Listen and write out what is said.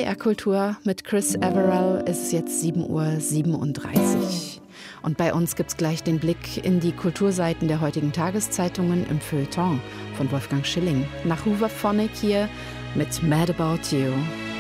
NDR Kultur mit Chris Averill ist es jetzt 7:37 Uhr. Und bei uns gibt's gleich den Blick in die Kulturseiten der heutigen Tageszeitungen im Feuilleton von Wolfgang Schilling. Nach Hooverphonic hier mit Mad About You.